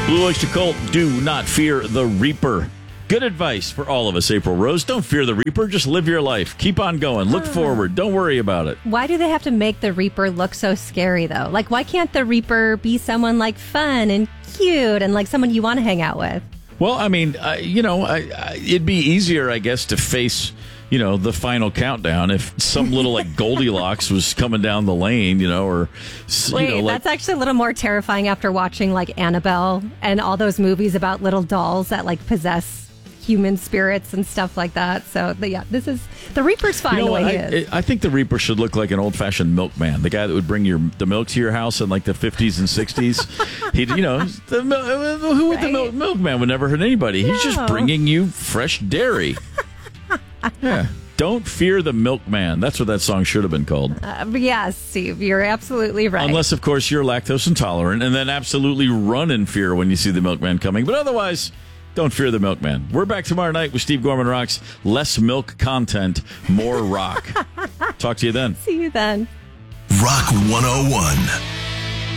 Blue Oyster Cult, do not fear the Reaper. Good advice for all of us, April Rose. Don't fear the Reaper. Just live your life. Keep on going. Look forward. Don't worry about it. Why do they have to make the Reaper look so scary, though? Like, why can't the Reaper be someone, like, fun and cute and, like, someone you want to hang out with? Well, I mean, it'd be easier, I guess, to face, the final countdown if some little, like, Goldilocks was coming down the lane, or... Wait, that's actually a little more terrifying after watching, like, Annabelle and all those movies about little dolls that, like, possess human spirits and stuff like that. So, the Reaper's fine the way he is. I think the Reaper should look like an old-fashioned milkman, the guy that would bring the milk to your house in, like, the 50s and 60s. The milkman would never hurt anybody. He's just bringing you fresh dairy. Yeah. Don't fear the milkman. That's what that song should have been called. Yes, Steve, you're absolutely right. Unless, of course, you're lactose intolerant, and then absolutely run in fear when you see the milkman coming. But otherwise, don't fear the milkman. We're back tomorrow night with Steve Gorman Rocks. Less milk content, more rock. Talk to you then. See you then. Rock 101.